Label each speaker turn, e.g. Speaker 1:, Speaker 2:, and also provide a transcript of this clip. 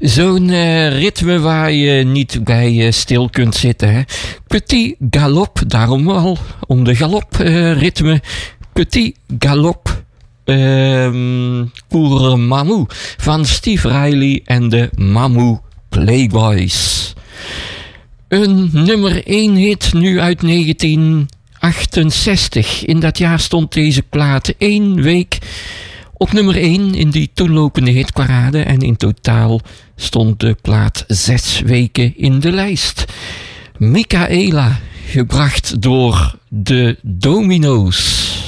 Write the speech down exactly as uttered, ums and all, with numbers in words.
Speaker 1: Zo'n uh, ritme waar je niet bij uh, stil kunt zitten. Hè? Petit galop, daarom al om de galop uh, ritme. Petit galop um, pour Mamou van Steve Riley en de Mamou Playboys. Een nummer één hit nu uit negentien achtenzestig. In dat jaar stond deze plaat één week op nummer één in die toenlopende hitparade. En in totaal stond de plaat zes weken in de lijst. Micaela, gebracht door de Domino's.